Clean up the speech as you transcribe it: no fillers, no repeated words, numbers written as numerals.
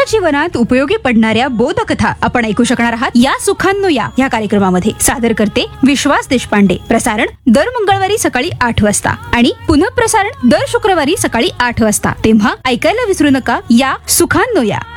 जीवनात उपयोगी पडणाऱ्या बोधकथा आपण ऐकू शकणार आहात या सुखांनो या कार्यक्रमामध्ये. सादर करते विश्वास देशपांडे. प्रसारण दर मंगळवारी सकाळी 8 वाजता आणि पुनः प्रसारण दर शुक्रवारी सकाळी 8 वाजता. तेव्हा ऐकायला विसरू नका या सुखांनो या.